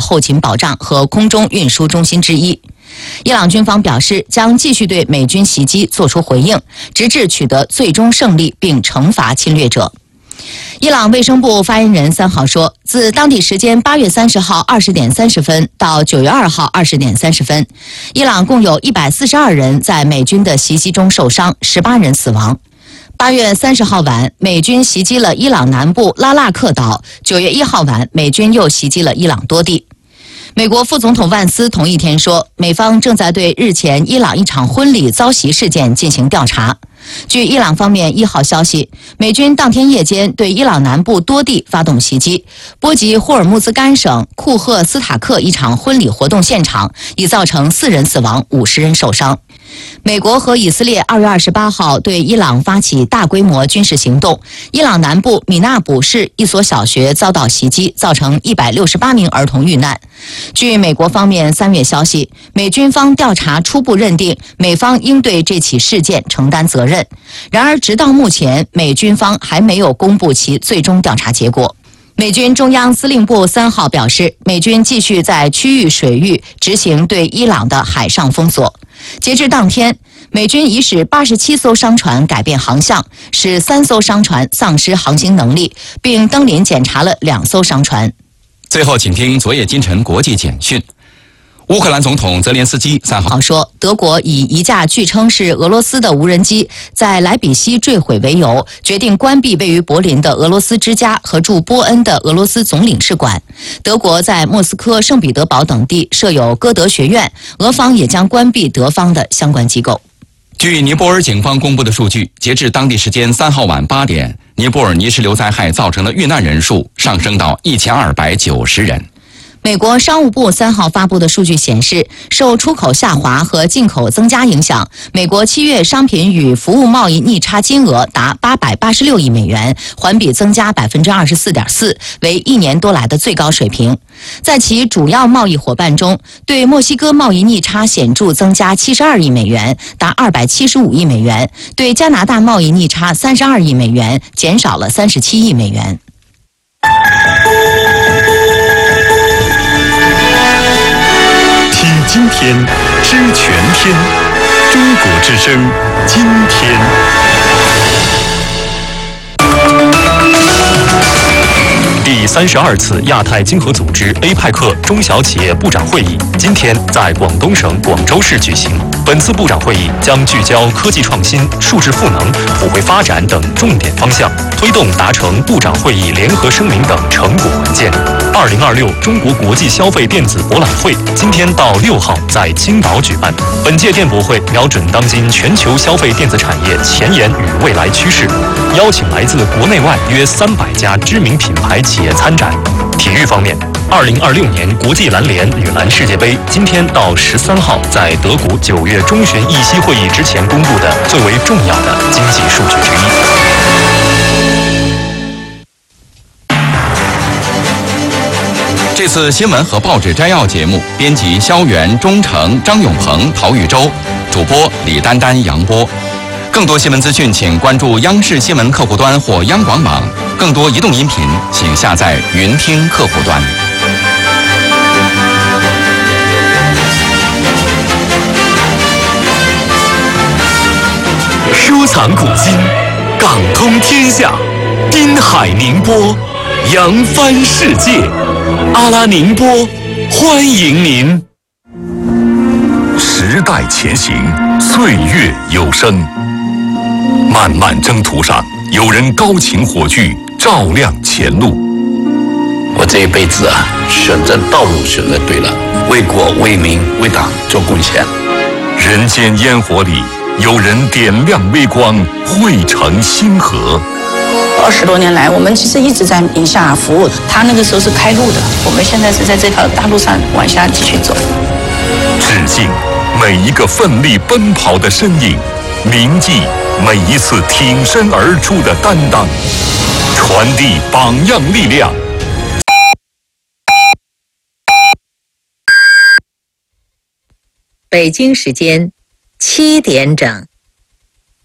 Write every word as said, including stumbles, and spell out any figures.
后勤保障和空中运输中心之一。伊朗军方表示，将继续对美军袭击作出回应，直至取得最终胜利并惩罚侵略者。伊朗卫生部发言人三号说，自当地时间八月三十号二十点三十分到九月二号二十点三十分，伊朗共有一百四十二人在美军的袭击中受伤，十八人死亡。八月三十号晚，美军袭击了伊朗南部拉纳克岛；九月一号晚，美军又袭击了伊朗多地。美国副总统万斯同一天说，美方正在对日前伊朗一场婚礼遭袭事件进行调查。据伊朗方面一号消息，美军当天夜间对伊朗南部多地发动袭击，波及霍尔木兹干省库赫斯塔克一场婚礼活动现场，已造成四人死亡，五十人受伤。美国和以色列二月二十八号对伊朗发起大规模军事行动，伊朗南部米纳卜市一所小学遭到袭击，造成一百六十八名儿童遇难。据美国方面三月消息，美军方调查初步认定，美方应对这起事件承担责任。然而，直到目前，美军方还没有公布其最终调查结果。美军中央司令部三号表示，美军继续在区域水域执行对伊朗的海上封锁。截至当天，美军已使八十七艘商船改变航向，使三艘商船丧失航行能力，并登临检查了两艘商船。 最后，请听昨夜今晨国际简讯。乌克兰总统泽连斯基三号说，德国以一架据称是俄罗斯的无人机在莱比锡坠毁为由，决定关闭位于柏林的俄罗斯之家和驻波恩的俄罗斯总领事馆。德国在莫斯科、圣彼得堡等地设有歌德学院，俄方也将关闭德方的相关机构。 据尼泊尔警方公布的数据，截至当地时间三号晚八点，尼泊尔泥石流灾害造成的遇难人数上升到一千二百九十人。 美国商务部三号发布的数据显示，受出口下滑和进口增加影响，美国七月商品与服务贸易逆差金额达八百八十六亿美元，环比增加百分之二十四点四，为一年多来的最高水平。在其主要贸易伙伴中，对墨西哥贸易逆差显著增加七十二亿美元，达二百七十五亿美元；对加拿大贸易逆差三十二亿美元，减少了三十七亿美元。 今天知全天，中国之声，今天。第三十二次亚太经合组织 A 派克中小企业部长会议今天在广东省广州市举行。本次部长会议将聚焦科技创新、数字赋能、普惠发展等重点方向，推动达成部长会议联合声明等成果文件。二零二六中国国际消费电子博览会今天到六号在青岛举办。本届电博会瞄准当今全球消费电子产业前沿与未来趋势，邀请来自国内外约三百家知名品牌企业参展。体育方面，二零二六年国际篮联女篮世界杯今天到十三号在德国九月中旬议息会议之前公布的最为重要的经济数据之一。 这次新闻和报纸摘要节目，编辑肖元、钟诚、张永鹏、陶宇洲，主播李丹丹、杨波。更多新闻资讯，请关注央视新闻客户端或央广网。更多移动音频，请下载云听客户端。 收藏古今，港通天下，滨海宁波，扬帆世界。阿拉宁波，欢迎您。时代前行，岁月有声。漫漫征途上，有人高擎火炬，照亮前路。 我这一辈子啊，选择道路选择对了，为国为民为党做贡献。 人间烟火里，有人点亮微光，汇成星河。 二十多年来，我们其实一直在宁夏服务，他那个时候是开路的，我们现在是在这条大路上往下继续走。 致敬每一个奋力奔跑的身影，铭记每一次挺身而出的担当，传递榜样力量。 北京时间七点整。